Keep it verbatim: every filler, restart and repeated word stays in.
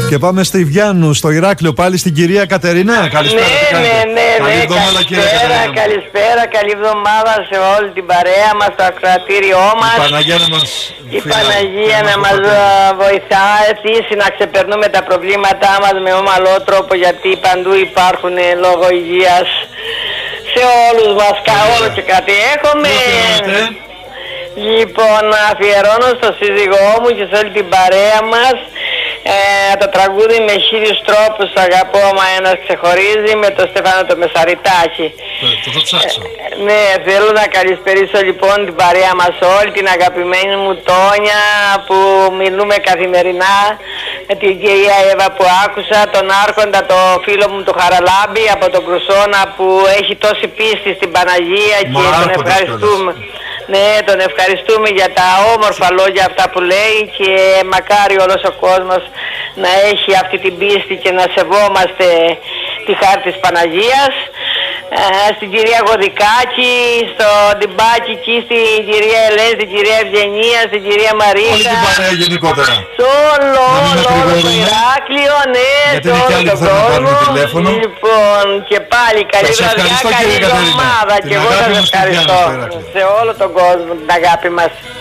Και πάμε στη Βιάννου, στο Ηράκλειο, πάλι στην κυρία Κατερίνα. Καλησπέρα. Ναι, ναι, ναι, καλή ναι. εβδομάδα, Καλησπέρα, καλησπέρα, καλή εβδομάδα σε όλη την παρέα μας, το ακροατήριό μας. Η Παναγία να μας, η Παναγία να μας βοηθάει να ξεπερνούμε τα προβλήματά μας με ομαλό τρόπο, γιατί παντού υπάρχουν λόγω υγείας σε όλους μας, όλο και κάτι έχουμε. Λοιπόν, αφιερώνω στο σύζυγό μου και σε όλη την παρέα μας ε, το τραγούδι «Με χίλιους τρόπους αγαπώ μα ένας ξεχωρίζει» με τον Στέφανο το Μεσαριτάκη. Το θα ψάξω. Ε, ναι, θέλω να καλησπερίσω λοιπόν την παρέα μας όλη, την αγαπημένη μου Τόνια που μιλούμε καθημερινά, την κυρία Εύα που άκουσα, τον Άρχοντα, το φίλο μου το Χαραλάμπη από τον Κρουσόνα που έχει τόση πίστη στην Παναγία και Μα, τον ευχαριστούμε. Ναι, τον ευχαριστούμε για τα όμορφα λόγια αυτά που λέει και μακάρι όλος ο κόσμος να έχει αυτή την πίστη και να σεβόμαστε τη χάρη της Παναγίας. Ε, στην κυρία Γοδικάκη, στον Τιμπάκη, εκεί στην κυρία Ελένη, στην κυρία Ευγενία, στην κυρία Μαρίσα. Όλη την παρέα γενικότερα. Σε όλο, όλο το Ηράκλειο, ναι, σε όλο τον κόσμο. Λοιπόν, και πάλι καλή βραδιά, καλή εβδομάδα και εγώ σας ευχαριστώ. Σε όλο τον κόσμο την αγάπη μας.